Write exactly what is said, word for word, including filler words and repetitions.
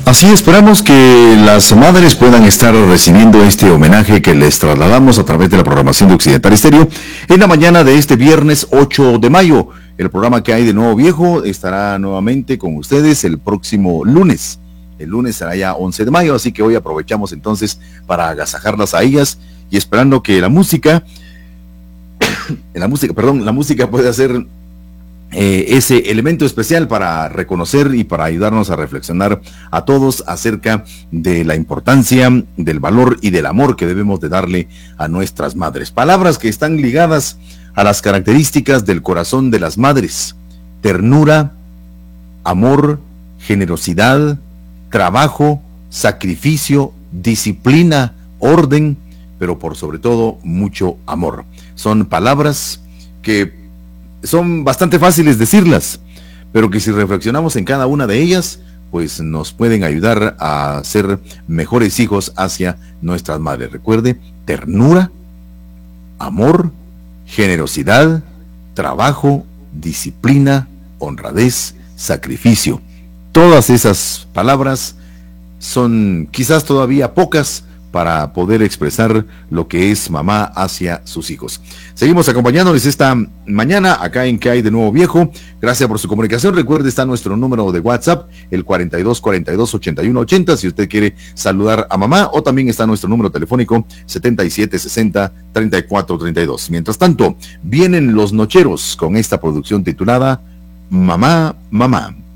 Así esperamos que las madres puedan estar recibiendo este homenaje que les trasladamos a través de la programación de Occidental Estéreo en la mañana de este viernes ocho de mayo. El programa que hay de Nuevo Viejo estará nuevamente con ustedes el próximo lunes. El lunes será ya once de mayo, así que hoy aprovechamos entonces para agasajarlas a ellas y esperando que la música, la música, perdón, la música puede hacer Eh, ese elemento especial para reconocer y para ayudarnos a reflexionar a todos acerca de la importancia, del valor y del amor que debemos de darle a nuestras madres. Palabras que están ligadas a las características del corazón de las madres: ternura, amor, generosidad, trabajo, sacrificio, disciplina, orden, pero por sobre todo mucho amor. Son palabras que son bastante fáciles decirlas, pero que si reflexionamos en cada una de ellas, pues nos pueden ayudar a ser mejores hijos hacia nuestras madres. Recuerde: ternura, amor, generosidad, trabajo, disciplina, honradez, sacrificio. Todas esas palabras son quizás todavía pocas para poder expresar lo que es mamá hacia sus hijos. Seguimos acompañándoles esta mañana acá en ¿Qué hay de Nuevo Viejo? Gracias por su comunicación. Recuerde, está nuestro número de WhatsApp, el cuarenta y dos, cuarenta y dos, ochenta y uno ochenta, si usted quiere saludar a mamá, o también está nuestro número telefónico setenta y siete sesenta, treinta y cuatro treinta y dos. Mientras tanto, vienen los Nocheros con esta producción titulada Mamá, Mamá.